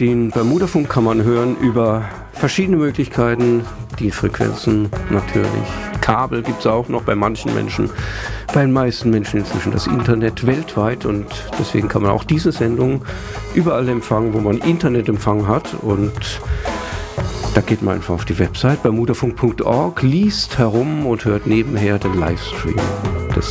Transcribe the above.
Den Bermudafunk kann man hören über verschiedene Möglichkeiten. Die Frequenzen natürlich. Kabel gibt es auch noch bei manchen Menschen. Bei den meisten Menschen inzwischen das Internet weltweit. Und deswegen kann man auch diese Sendung überall empfangen, wo man Internetempfang hat. Und da geht man einfach auf die Website bermudafunk.org, liest herum und hört nebenher den Livestream des